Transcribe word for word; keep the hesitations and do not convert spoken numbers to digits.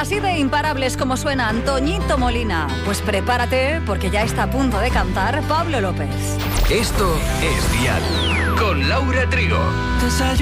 Así de imparables como suena Antoñito Molina. Pues prepárate porque ya está a punto de cantar Pablo López. Esto es Dial con Laura Trigo.